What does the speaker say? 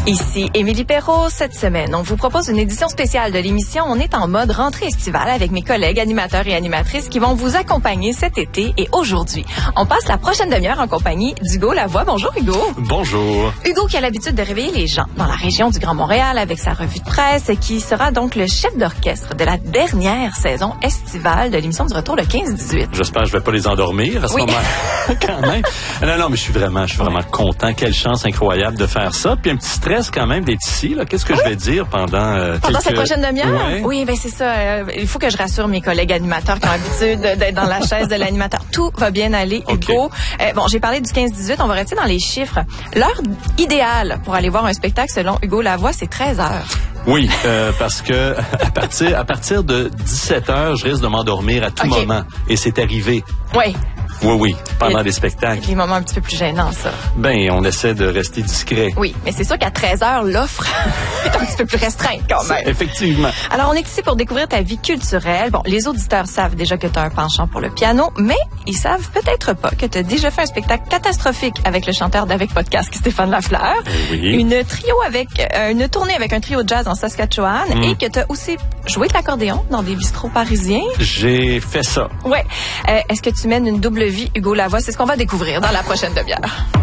Ici Émilie Perrault. Cette semaine, on vous propose une édition spéciale de l'émission. On est en mode rentrée estivale avec mes collègues animateurs et animatrices qui vont vous accompagner cet été et aujourd'hui. On passe la prochaine demi-heure en compagnie d'Hugo Lavoie. Bonjour Hugo. Bonjour. Hugo qui a l'habitude de réveiller les gens dans la région du Grand Montréal avec sa revue de presse et qui sera donc le chef d'orchestre de la dernière saison estivale de l'émission du retour le 15-18. J'espère que je vais pas les endormir à ce moment quand même. Non, mais je suis vraiment content. Quelle chance incroyable de faire ça. Puis un petit stress quand même d'être ici. Là. Qu'est-ce que je vais dire pendant cette prochaine demi-heure? Ouais. Oui, ben c'est ça. Il faut que je rassure mes collègues animateurs qui ont l'habitude d'être dans la chaise de l'animateur. Tout va bien aller, Hugo. J'ai parlé du 15-18. On va rester dans les chiffres. L'heure idéale pour aller voir un spectacle, selon Hugo Lavoie, c'est 13 heures. Oui, parce que à partir de 17 heures, je risque de m'endormir à tout moment. Et c'est arrivé. Oui. Oui, pendant des spectacles. Des moments un petit peu plus gênants, ça. Ben, on essaie de rester discret. Oui, mais c'est sûr qu'à 13 heures, l'offre est un petit peu plus restreinte quand même. Effectivement. Alors, on est ici pour découvrir ta vie culturelle. Bon, les auditeurs savent déjà que tu as un penchant pour le piano, mais ils savent peut-être pas que tu as déjà fait un spectacle catastrophique avec le chanteur d'Avec Podcast, Stéphane Lafleur. Oui. Une tournée avec un trio de jazz en Saskatchewan et que tu as aussi joué de l'accordéon dans des bistrots parisiens. J'ai fait ça. Ouais. Est-ce que tu mènes une double vie, Hugo Lavoie? C'est ce qu'on va découvrir dans la prochaine demi-heure.